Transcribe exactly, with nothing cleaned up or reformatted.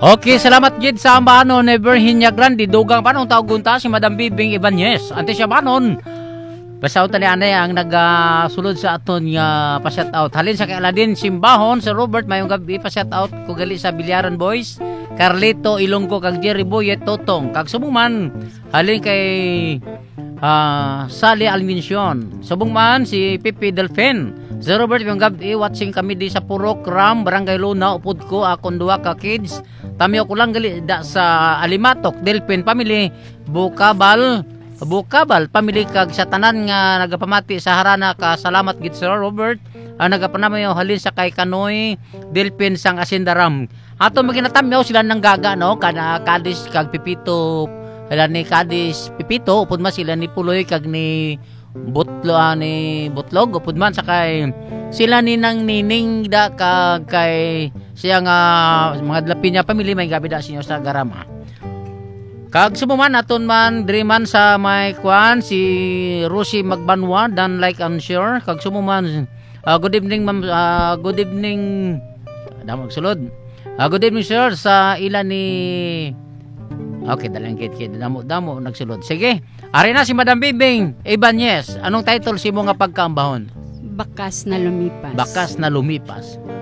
Okay, salamat gid sa ambano ni Virginia Grande. Dugang pa nung tawag gunta si Madam Bibing Ibanez. Ante siya banon. Basaw tali anay ang nagasulod sa aton nga pa-shout out. Halin sa kay Aladin Simbahon, sa Robert mayong gabi pa-shout out ko gali sa Bilyaran Boys, Carlito Ilonggo kag Jerry Boyet Totong. Kag sumuman halin kay uh, Sally Almincion. Subong man si Pipi Delfin. Sa Robert mayong gabi watching kami di sa Purok Ram, Barangay Luna, upod ko akong duwa ka kids. Tamiyo ko lang gali da sa Alimatok, Delphin family, Bukabal, Bukabal family kag sa tanan nga nagapamati sa harana ka salamat gid Sir Robert. Uh, nagapanamayo halin sa kay Kanoy, Delphin sang Asindaram. Ato maginatamyo sila nang gaga no kana Kadis kag Pipito, sila ni Kadis Pipito upod man sila ni Puloy kag ni Butlo ani Butlog upod man sa kay sila ni nang nining da kag kay siya nga mga Dlapinya family may gabi da sinyo sa Garama. Kag sumuman aton man dreaman sa may kwan si Rosie Magbanwa dan like and share. Kag sumuman uh, good evening ma'am, uh, good evening damo magsulod. Uh, good evening sir sa ilan ni okay dalang kit kit damo damo nagsulod. Sige. Ari na si Madam Bibing Ibanez. Anong title si mo nga pagkaambahon? Bakas na lumipas. Bakas na lumipas.